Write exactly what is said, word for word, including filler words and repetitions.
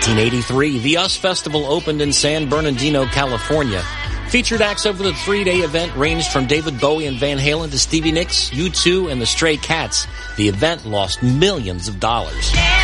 nineteen eighty-three, the U S Festival opened in San Bernardino, California. Featured acts over the three-day event ranged from David Bowie and Van Halen to Stevie Nicks, U two, and the Stray Cats. The event lost millions of dollars.